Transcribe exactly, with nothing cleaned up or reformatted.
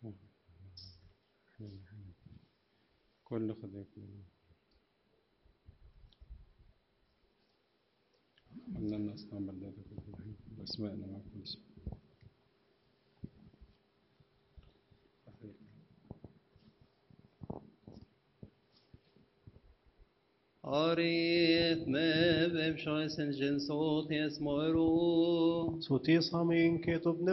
كل خطيئة قلنا أن أصنع بلدك وأسماءنا مع كل اسم. Arith me vem shoysen jin sot yes moiru. Sotis hamin ketub